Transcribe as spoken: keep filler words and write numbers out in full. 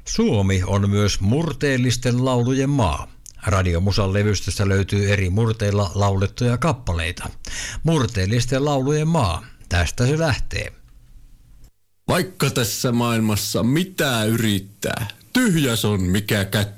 Suomi on myös murteellisten laulujen maa. Radiomusan levystöstä löytyy eri murteilla laulettuja kappaleita. Murteellisten laulujen maa. Tästä se lähtee. Vaikka tässä maailmassa mitä yrittää, tyhjäs on mikä kättä.